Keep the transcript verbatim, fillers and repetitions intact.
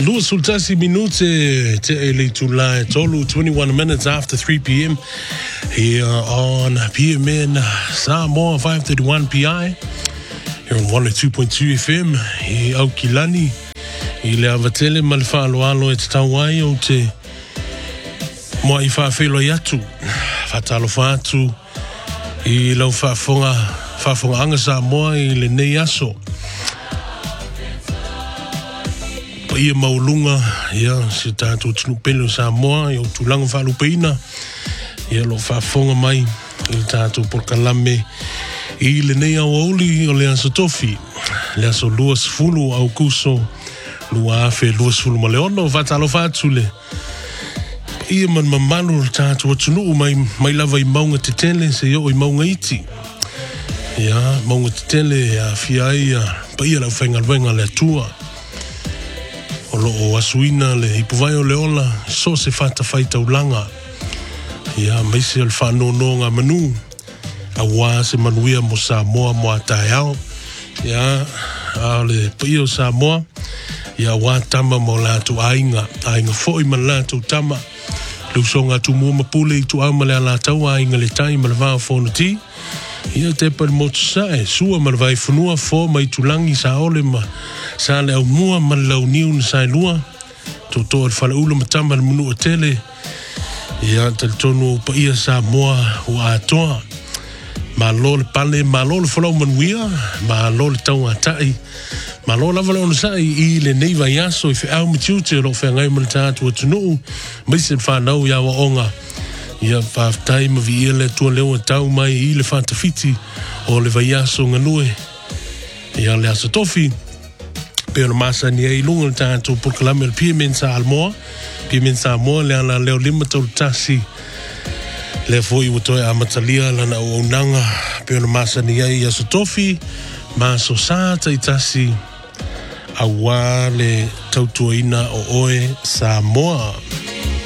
Louis Sultasi Minute te ele July tolu, twenty-one minutes after three p.m. here on P M N Samoa five thirty-one P I here on one oh two point two F M i Aukilani i le avatele ma le whaaloalo e te tauai o te moa i whaafelo i atu whatalo whaatu i lau whaafonga whaafonga anga Samoa i le nei aso ia maulunga ia se tātou tunu pelo Samoa ia o tūlanga whaalupeina ia lo whaafonga mai i tātou porkalame i le nei au auli o le aso tofi le aso luas fulu au kuso lua afe luas fulu ma leono whatalo whaatule ia man mamalu tātou atunu mai, mai lava i maunga te tele se o i maunga iti ia maunga te tele a fia ia pa ia lau whengalwenga le atua o loo asuina le hipuvai o le ola so se fata faita ulanga ia maise al whanono ngā manu a wā se manuia mo Samoa mo atai au ia a le pai o Samoa ia wā tama mo lātu ainga ainga foi ma lātu tama lusonga tu mua mapule i tu au ma le alātau ainga le tai ma le vāo whono ti ia te pari motu sae sua ma le vai whanua fo mai tulangi sa ole ma sa le au mua ma le lau niu na sai lua to to al whala ula matama le munu o tele ia tali tonu pa ia Samoa o atoa ma lo le pale ma lo le whalau manuia ma lo le tau atai ma lo lava le ono sai i le nei vai aso i whiau mitiute lo whengai ma le tātu atunu mai se whanau ia wa onga ia whaftai ma vi ia le tua leo tau mai i le whatawhiti o le vai aso nganue ia le aso tofi pe ona masa ni ai lunga le tātou porkalame le P M N Samoa P M N Samoa le ana leo lima tau tasi le foi o toi amatalia lana o unanga pe ona masa ni ai aso tofi ma so sa tai tasi a wale tautuina o oe Samoa.